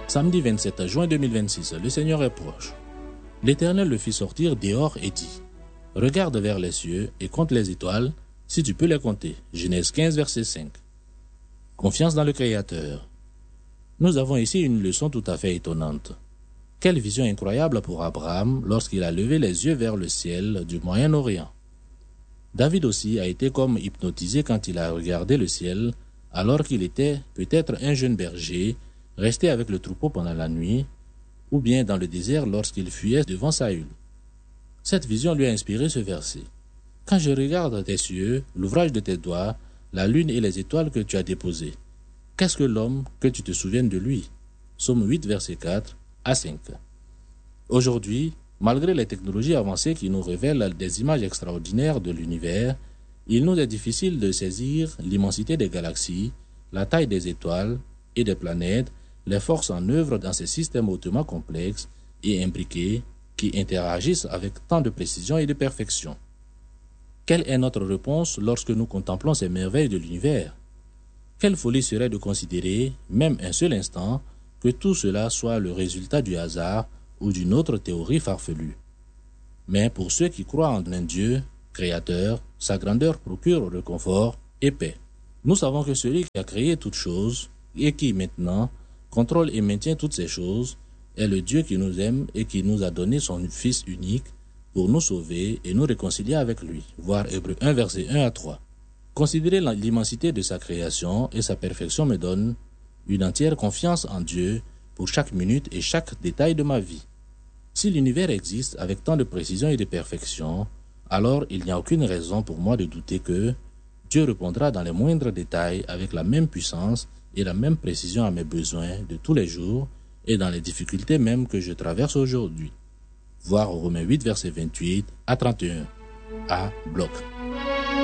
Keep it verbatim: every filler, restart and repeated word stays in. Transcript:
Samedi vingt-sept juin deux mille vingt-six, le Seigneur est proche. L'Éternel le fit sortir dehors et dit, « Regarde vers les cieux et compte les étoiles, si tu peux les compter. » Genèse quinze, verset cinq. Confiance dans le Créateur. Nous avons ici une leçon tout à fait étonnante. Quelle vision incroyable pour Abraham lorsqu'il a levé les yeux vers le ciel du Moyen-Orient. David aussi a été comme hypnotisé quand il a regardé le ciel, alors qu'il était peut-être un jeune berger, resté avec le troupeau pendant la nuit, ou bien dans le désert lorsqu'il fuyait devant Saül. Cette vision lui a inspiré ce verset. « Quand je regarde tes cieux, l'ouvrage de tes doigts, la lune et les étoiles que tu as déposées, qu'est-ce que l'homme que tu te souviennes de lui ?» Psaume huit, verset quatre à cinq. Aujourd'hui, malgré les technologies avancées qui nous révèlent des images extraordinaires de l'univers, il nous est difficile de saisir l'immensité des galaxies, la taille des étoiles et des planètes, les forces en œuvre dans ces systèmes hautement complexes et imbriqués qui interagissent avec tant de précision et de perfection. Quelle est notre réponse lorsque nous contemplons ces merveilles de l'univers? Quelle folie serait de considérer, même un seul instant, que tout cela soit le résultat du hasard ou d'une autre théorie farfelue. Mais pour ceux qui croient en un Dieu, créateur, sa grandeur procure réconfort et paix. Nous savons que celui qui a créé toutes choses et qui maintenant contrôle et maintient toutes ces choses est le Dieu qui nous aime et qui nous a donné son Fils unique pour nous sauver et nous réconcilier avec lui. Voir Hébreux un, verset un à trois. Considérer l'immensité de sa création et sa perfection me donne une entière confiance en Dieu pour chaque minute et chaque détail de ma vie. Si l'univers existe avec tant de précision et de perfection, alors il n'y a aucune raison pour moi de douter que Dieu répondra dans les moindres détails avec la même puissance et la même précision à mes besoins de tous les jours et dans les difficultés même que je traverse aujourd'hui. Voir Romains huit, verset vingt-huit à trente et un. A. Bloc.